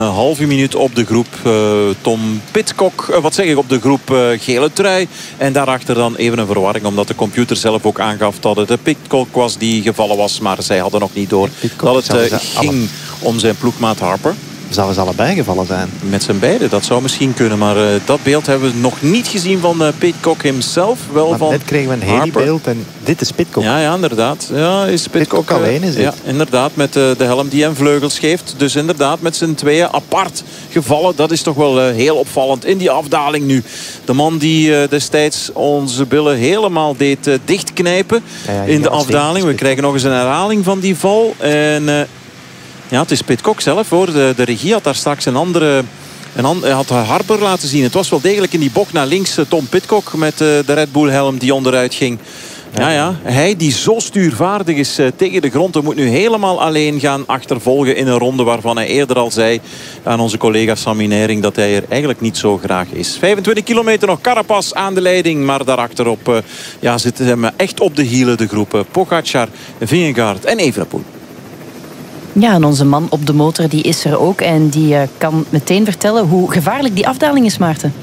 Een halve minuut op de groep Tom Pidcock, op de groep gele trui. En daarachter dan even een verwarring, omdat de computer zelf ook aangaf dat het de Pidcock was die gevallen was. Maar zij hadden nog niet door dat het ging om zijn ploegmaat Harper. Zouden ze allebei gevallen zijn? Met z'n beiden, dat zou misschien kunnen. Maar dat beeld hebben we nog niet gezien van Pidcock himself. Wel maar van net kregen we een helibeeld en dit is Pidcock. Ja, inderdaad. Ja, is Pidcock alleen is dit. Ja, inderdaad, met de helm die hem vleugels geeft. Dus inderdaad, met z'n tweeën apart gevallen. Dat is toch wel heel opvallend in die afdaling nu. De man die destijds onze billen helemaal deed dichtknijpen in de afdaling. We krijgen nog eens een herhaling van die val. En... ja, het is Pidcock zelf hoor. De regie had daar straks had Harper laten zien. Het was wel degelijk in die bocht naar links Tom Pidcock met de Red Bull helm die onderuit ging. Ja, hij die zo stuurvaardig is tegen de grond. Hij moet nu helemaal alleen gaan achtervolgen in een ronde waarvan hij eerder al zei aan onze collega Sammy Nering dat hij er eigenlijk niet zo graag is. 25 kilometer nog, Carapaz aan de leiding. Maar daarachterop zitten hem echt op de hielen de groepen Pogacar, Vingegaard en Evenepoel. Ja, en onze man op de motor die is er ook. En die kan meteen vertellen hoe gevaarlijk die afdaling is, Maarten.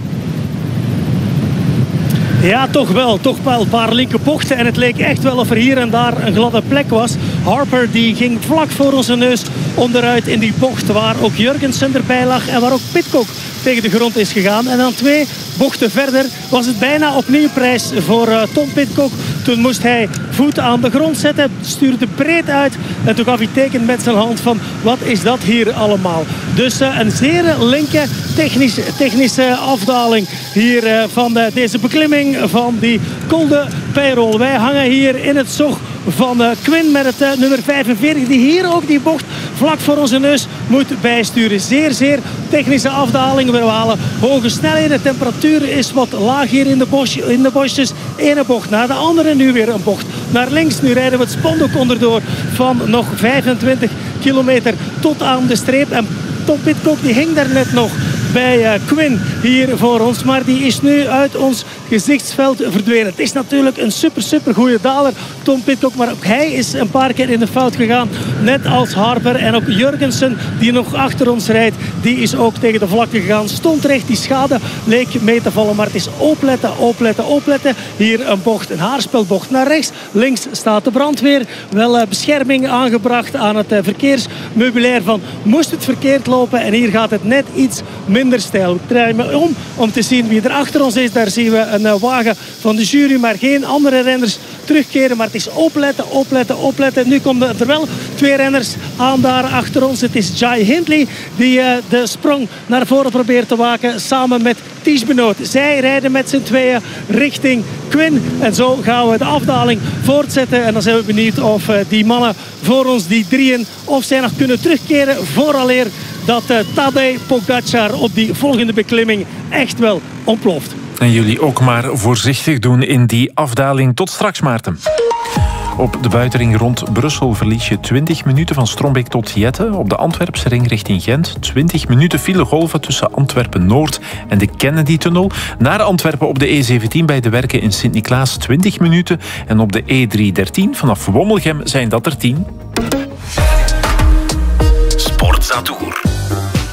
Ja, toch wel een paar linker bochten. En het leek echt wel of er hier en daar een gladde plek was. Harper die ging vlak voor onze neus onderuit in die bocht waar ook Jurgensen erbij lag. En waar ook Pidcock tegen de grond is gegaan. En dan 2 bochten verder was het bijna opnieuw prijs voor Tom Pidcock. Toen moest hij voeten aan de grond zetten. Stuurde breed uit. En toen gaf hij teken met zijn hand van wat is dat hier allemaal. Dus een zeer linker technische afdaling hier van deze beklimming van die Col de Peyrol. Wij hangen hier in het zog van Quinn met het nummer 45. Die hier ook die bocht vlak voor onze neus moet bijsturen. Zeer technische afdaling. We halen hoge snelheden. De temperatuur is wat laag hier in de bosjes. Ene bocht naar de andere. Nu weer een bocht naar links. Nu rijden we het spandoek onderdoor van nog 25 kilometer tot aan de streep. En Tom Pidcock die hing daar net nog bij Quinn hier voor ons. Maar die is nu uit ons gezichtsveld verdwenen. Het is natuurlijk een super goede daler, Tom Pidcock. Maar ook hij is een paar keer in de fout gegaan. Net als Harper. En ook Jurgensen, die nog achter ons rijdt, die is ook tegen de vlakte gegaan. Stond recht, die schade leek mee te vallen. Maar het is opletten. Hier een bocht, een haarspelbocht naar rechts. Links staat de brandweer. Wel bescherming aangebracht aan het verkeersmeubilair van moest het verkeerd lopen. En hier gaat het net iets minder stijl. Ik draai me om te zien wie er achter ons is. Daar zien we een wagen van de jury, maar geen andere renners terugkeren. Maar het is opletten. Nu komen er wel 2 renners aan daar achter ons. Het is Jai Hindley die de sprong naar voren probeert te waken samen met Tiesj Benoot. Zij rijden met z'n tweeën richting Quinn. En zo gaan we de afdaling voortzetten. En dan zijn we benieuwd of die mannen voor ons, die 3'en, of zij nog kunnen terugkeren vooraleer dat Tadej Pogacar op die volgende beklimming echt wel ontploft. En jullie ook maar voorzichtig doen in die afdaling. Tot straks, Maarten. Op de buitenring rond Brussel verlies je 20 minuten van Strombeek tot Jette. Op de Antwerpse ring richting Gent 20 minuten file golven tussen Antwerpen-Noord en de Kennedy-tunnel. Naar Antwerpen op de E17 bij de Werken in Sint-Niklaas 20 minuten. En op de E313 vanaf Wommelgem zijn dat er 10. Sportza Tour.